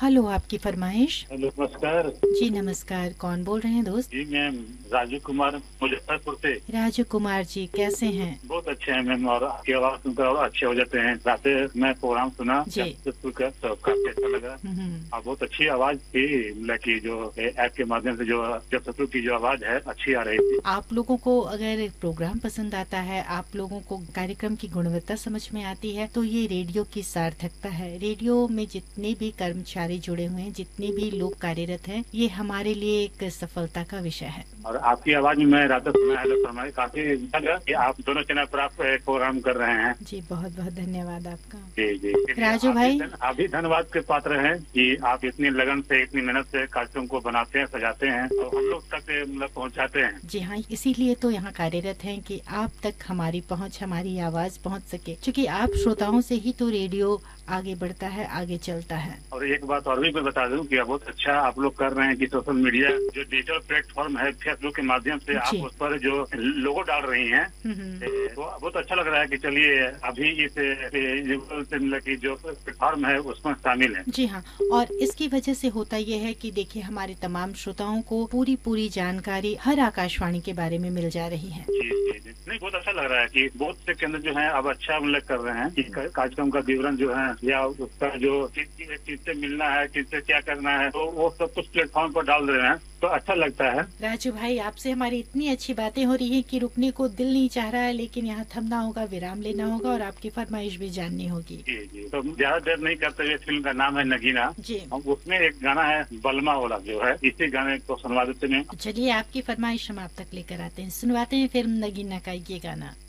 Hello, आपकी फरमाइश। Hello, नमस्कार जी नमस्कार, कौन बोल रहे हैं दोस्त? जी। मैम, राजू कुमार, मुजफ्फरपुर से। राजू कुमार जी, कैसे हैं? बहुत अच्छे हैं मैम, और आपकी आवाज सुनकर और अच्छे हो जाते हैं। रात मैं प्रोग्राम सुना जी। जमशेदपुर का, तो काफी अच्छा लगा। और बहुत अच्छी आवाज थी, मतलब की जो ऐप के माध्यम से जो जमशेदपुर की जो आवाज है अच्छी आ रही थी। आप लोगों को अगर प्रोग्राम पसंद आता है, आप लोगों को कार्यक्रम की गुणवत्ता समझ में आती है, तो ये रेडियो की सार्थकता है। रेडियो में जितने भी कर्मचारी जुड़े हुए हैं, जितने भी लोग कार्यरत हैं, ये हमारे लिए एक सफलता का विषय है। और आपकी आवाज में मैं रात सुना है, फरमाई काफी लगा कि आप दोनों चैनल पर आप प्रोग्राम कर रहे हैं। जी, बहुत बहुत धन्यवाद आपका। जी जी। राजू भाई, आप भी धन्यवाद के पात्र हैं कि आप इतनी लगन से, इतनी मेहनत से कार्यक्रम को बनाते हैं, सजाते हैं और हम लोग तक मतलब पहुंचाते हैं। जी हाँ, इसीलिए तो यहाँ कार्यरत हैं कि आप तक हमारी पहुँच, हमारी आवाज पहुँच सके, क्योंकि आप श्रोताओं से ही तो रेडियो आगे बढ़ता है, आगे चलता है। और एक बात और भी मैं बता दूं कि बहुत अच्छा आप लोग कर रहे हैं कि सोशल मीडिया जो डिजिटल प्लेटफॉर्म है, फेसबुक के माध्यम से आप उस पर जो लोगो डाल रही हैं, तो बहुत अच्छा लग रहा है कि चलिए अभी इस की जो प्लेटफॉर्म है उसमें शामिल है। जी हाँ, और इसकी वजह से होता यह है कि देखिए, हमारे तमाम श्रोताओं को पूरी जानकारी हर आकाशवाणी के बारे में मिल जा रही है। जी जी जी, नहीं बहुत अच्छा लग रहा है कि बहुत से केंद्र जो है अब अच्छा मतलब कर रहे हैं कि कार्यक्रम का विवरण जो है या उसका जो किससे मिलना है, किससे क्या करना है, तो वो सब कुछ प्लेटफॉर्म पर डाल रहे हैं, तो अच्छा लगता है। राजू भाई, आपसे हमारी इतनी अच्छी बातें हो रही है कि रुकने को दिल नहीं चाह रहा है, लेकिन यहाँ थमना होगा, विराम लेना होगा और आपकी फरमाइश भी जाननी होगी। जी जी, तो ज्यादा देर नहीं करते हुए, फिल्म का नाम है नगीना जी। उसमें एक गाना है बलमा वाला जो है, इसी गाने को सुनवा देते हैं। चलिए, आपकी फरमाइश हम आप तक लेकर आते हैं, सुनवाते हैं फिल्म नगीना का ये गाना।